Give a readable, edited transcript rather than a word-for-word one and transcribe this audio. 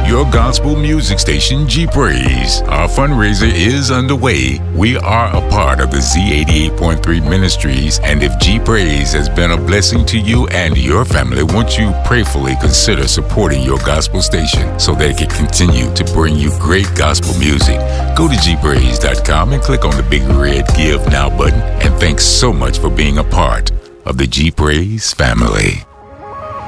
your gospel music station, G Praise. Our fundraiser is underway. We are a part of the Z88.3 Ministries, and if G Praise has been a blessing to you and your family, won't you prayerfully consider supporting your gospel station so that it can continue to bring you great gospel music? Go to gpraise.com and click on the big red Give Now button, and thanks so much for being a part of the G Praise family.